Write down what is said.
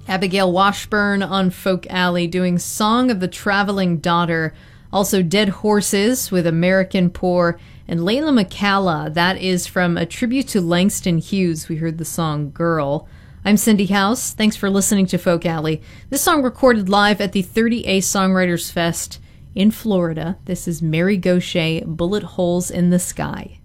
Abigail Washburn on Folk Alley doing Song of the Traveling Daughter. Also Dead Horses with American Poor. And Layla McCalla, that is from a tribute to Langston Hughes. We heard the song Girl. I'm Cindy House. Thanks for listening to Folk Alley. This song recorded live at the 30A Songwriters Fest in Florida. This is Mary Gauthier, Bullet Holes in the Sky.